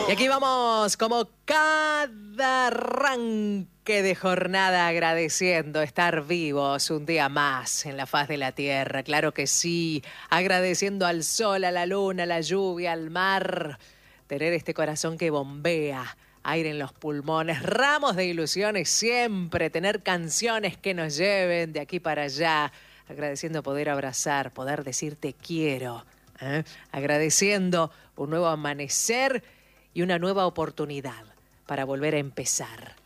Y aquí vamos, como cada arranque de jornada, agradeciendo estar vivos un día más en la faz de la tierra. Claro que sí, agradeciendo al sol, a la luna, a la lluvia, al mar. Tener este corazón que bombea, aire en los pulmones, ramos de ilusiones siempre. Tener canciones que nos lleven de aquí para allá. Agradeciendo poder abrazar, poder decir te quiero. Agradeciendo un nuevo amanecer y una nueva oportunidad para volver a empezar.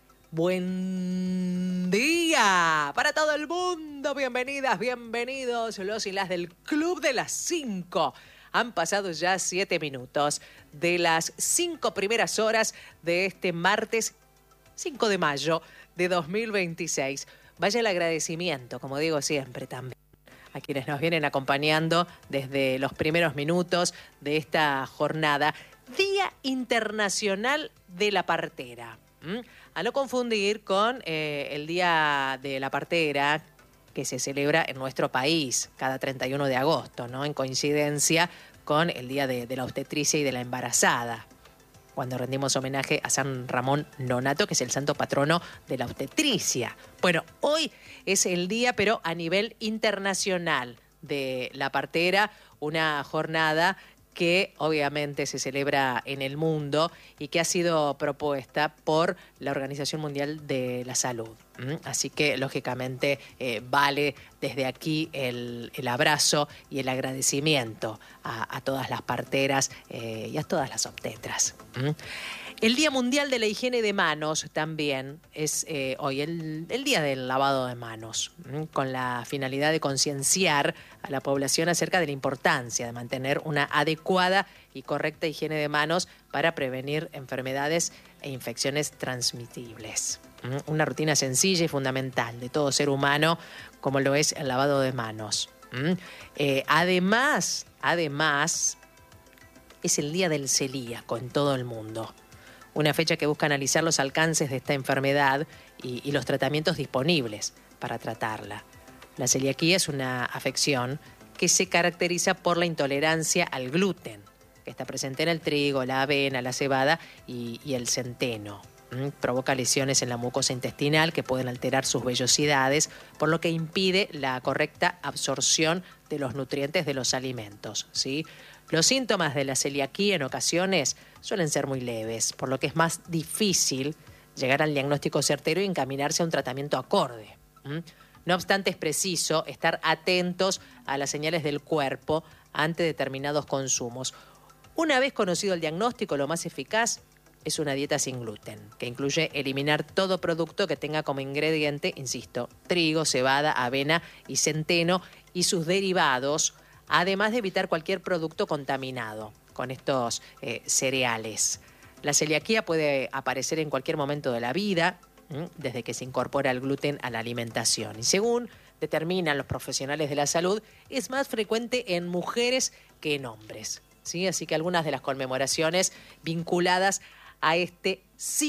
Buen día para todo el mundo. Bienvenidas, bienvenidos los y las del Club de las 5. Han pasado ya 7 minutos de las 5 primeras horas de este martes 5 de mayo de 2026. Vaya el agradecimiento, como digo siempre también, a quienes nos vienen acompañando desde los primeros minutos de esta jornada. Día Internacional de la Partera. A no confundir con el Día de la Partera que se celebra en nuestro país cada 31 de agosto, ¿no? En coincidencia con el Día de la Obstetricia y de la Embarazada, cuando rendimos homenaje a San Ramón Nonnato, que es el santo patrono de la obstetricia. Bueno, hoy es el día, pero a nivel internacional, de la partera, una jornada que obviamente se celebra en el mundo y que ha sido propuesta por la Organización Mundial de la Salud. Así que, lógicamente, vale desde aquí el abrazo y el agradecimiento a todas las parteras y a todas las obstetras. El Día Mundial de la Higiene de Manos también es hoy el Día del Lavado de Manos, con la finalidad de concienciar a la población acerca de la importancia de mantener una adecuada y correcta higiene de manos para prevenir enfermedades e infecciones transmisibles. Una rutina sencilla y fundamental de todo ser humano, como lo es el lavado de manos. Además, es el Día del Celíaco en todo el mundo. Una fecha que busca analizar los alcances de esta enfermedad y los tratamientos disponibles para tratarla. La celiaquía es una afección que se caracteriza por la intolerancia al gluten, que está presente en el trigo, la avena, la cebada y el centeno. Provoca lesiones en la mucosa intestinal que pueden alterar sus vellosidades, por lo que impide la correcta absorción de los nutrientes de los alimentos, ¿sí? Los síntomas de la celiaquía en ocasiones suelen ser muy leves, por lo que es más difícil llegar al diagnóstico certero y encaminarse a un tratamiento acorde. No obstante, es preciso estar atentos a las señales del cuerpo ante determinados consumos. Una vez conocido el diagnóstico, lo más eficaz es una dieta sin gluten, que incluye eliminar todo producto que tenga como ingrediente, insisto, trigo, cebada, avena y centeno y sus derivados, además de evitar cualquier producto contaminado con estos cereales. La celiaquía puede aparecer en cualquier momento de la vida, desde que se incorpora el gluten a la alimentación. Y según determinan los profesionales de la salud, es más frecuente en mujeres que en hombres, ¿sí? Así que algunas de las conmemoraciones vinculadas a este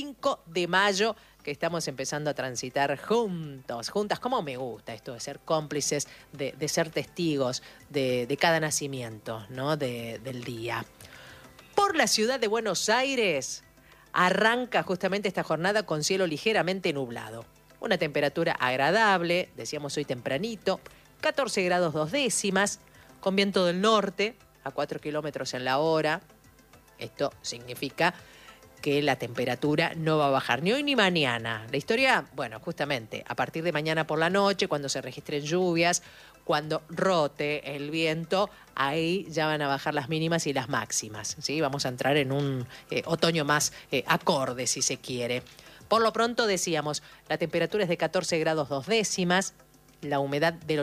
5 de mayo que estamos empezando a transitar juntas. Cómo me gusta esto de ser cómplices, de ser testigos de cada nacimiento, ¿no? del día. Por la ciudad de Buenos Aires arranca justamente esta jornada con cielo ligeramente nublado. Una temperatura agradable, decíamos hoy tempranito, 14 grados 2 décimas, con viento del norte a 4 kilómetros en la hora. Esto significa que la temperatura no va a bajar ni hoy ni mañana. La historia, bueno, justamente a partir de mañana por la noche, cuando se registren lluvias, cuando rote el viento, ahí ya van a bajar las mínimas y las máximas, ¿sí? Vamos a entrar en un otoño más acorde, si se quiere. Por lo pronto, decíamos, la temperatura es de 14 grados 2 décimas, la humedad del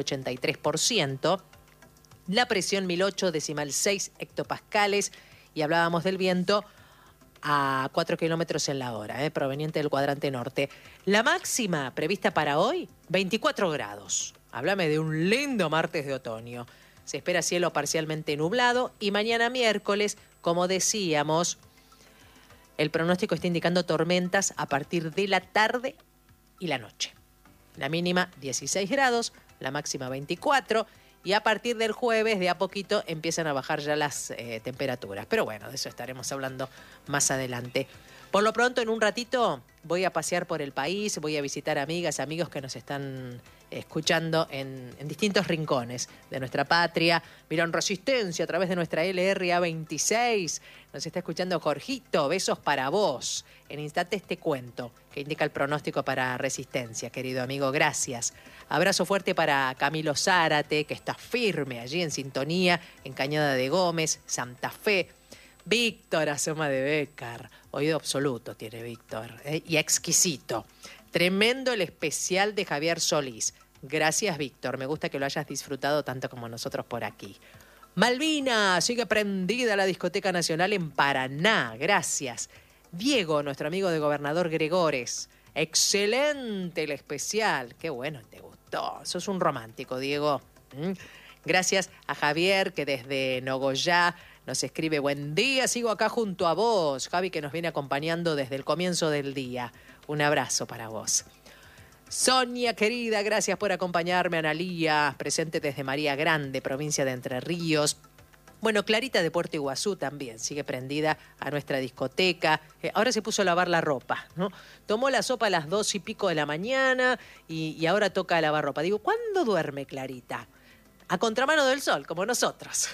83%, la presión 1008,6 hectopascales, y hablábamos del viento a 4 kilómetros en la hora, proveniente del cuadrante norte. La máxima prevista para hoy, 24 grados. Háblame de un lindo martes de otoño. Se espera cielo parcialmente nublado y mañana miércoles, como decíamos, el pronóstico está indicando tormentas a partir de la tarde y la noche. La mínima 16 grados, la máxima 24 y a partir del jueves de a poquito empiezan a bajar ya las temperaturas. Pero bueno, de eso estaremos hablando más adelante. Por lo pronto, en un ratito voy a pasear por el país, voy a visitar amigas, amigos que nos están escuchando en distintos rincones de nuestra patria. Miran Resistencia a través de nuestra LRA 26. Nos está escuchando Jorgito, besos para vos. En instantes te cuento que indica el pronóstico para Resistencia, querido amigo, gracias. Abrazo fuerte para Camilo Zárate, que está firme allí en sintonía, en Cañada de Gómez, Santa Fe. Víctor Asoma de Bécar, oído absoluto tiene Víctor, y exquisito. Tremendo el especial de Javier Solís. Gracias, Víctor, me gusta que lo hayas disfrutado tanto como nosotros por aquí. Malvina, sigue prendida la Discoteca Nacional en Paraná, gracias. Diego, nuestro amigo de Gobernador Gregores, excelente el especial, qué bueno, te gustó, sos un romántico, Diego. Gracias a Javier, que desde Nogoyá nos escribe, buen día, sigo acá junto a vos. Javi, que nos viene acompañando desde el comienzo del día. Un abrazo para vos. Sonia, querida, gracias por acompañarme. Analía, presente desde María Grande, provincia de Entre Ríos. Bueno, Clarita de Puerto Iguazú también sigue prendida a nuestra discoteca. Ahora se puso a lavar la ropa, ¿no? Tomó la sopa a las 2:00 de la mañana y ahora toca lavar ropa. Digo, ¿cuándo duerme Clarita? A contramano del sol, como nosotros.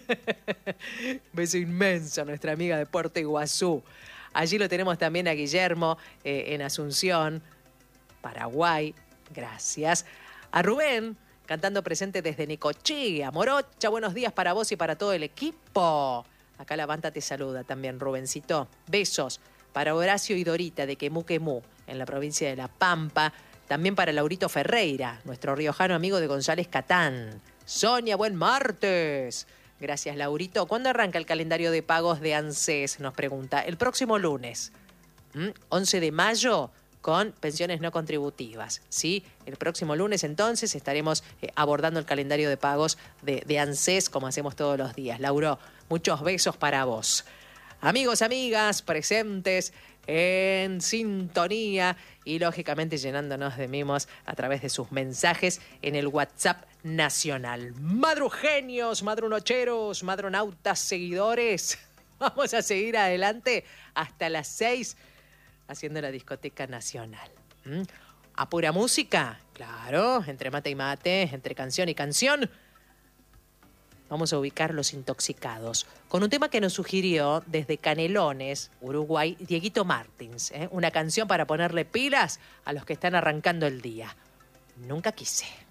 Beso inmenso a nuestra amiga de Puerto Iguazú. Allí lo tenemos también a Guillermo en Asunción, Paraguay. Gracias. A Rubén, cantando presente desde Necochea. Morocha, buenos días para vos y para todo el equipo. Acá la banda te saluda también, Rubencito. Besos para Horacio y Dorita de Quemú Quemú, en la provincia de La Pampa. También para Laurito Ferreira, nuestro riojano amigo de González Catán. Sonia, buen martes. Gracias, Laurito. ¿Cuándo arranca el calendario de pagos de ANSES? Nos pregunta. El próximo lunes, 11 de mayo, con pensiones no contributivas. ¿Sí? El próximo lunes, entonces, estaremos abordando el calendario de pagos de ANSES, como hacemos todos los días. Lauro, muchos besos para vos. Amigos, amigas, presentes en sintonía y, lógicamente, llenándonos de mimos a través de sus mensajes en el WhatsApp nacional. Madrugenios, madrunocheros, madronautas, seguidores. Vamos a seguir adelante hasta las 6 haciendo la Discoteca Nacional. ¿A pura música? Claro, entre mate y mate, entre canción y canción. Vamos a ubicar Los Intoxicados con un tema que nos sugirió desde Canelones, Uruguay, Dieguito Martins. Una canción para ponerle pilas a los que están arrancando el día. Nunca quise.